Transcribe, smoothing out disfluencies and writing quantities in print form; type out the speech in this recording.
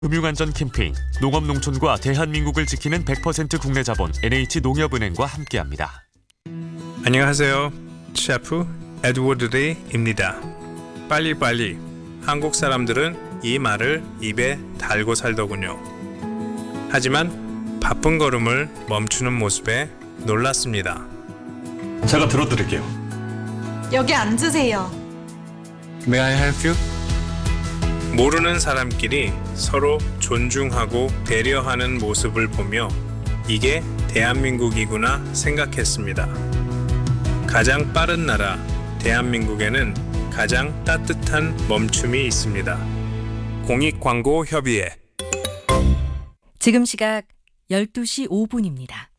금융안전 캠페인 농업농촌과 대한민국을 지키는 100% 국내 자본 NH농협은행과 함께합니다. 안녕하세요. 셰프 에드워드 레이입니다. 빨리빨리. 한국 사람들은 이 말을 입에 달고 살더군요. 하지만 바쁜 걸음을 멈추는 모습에 놀랐습니다. 제가 들어드릴게요. 여기 앉으세요. May I help you? 모르는 사람끼리 서로 존중하고 배려하는 모습을 보며 이게 대한민국이구나 생각했습니다. 가장 빠른 나라 대한민국에는 가장 따뜻한 멈춤이 있습니다. 공익광고협의회. 지금 시각 12시 5분입니다.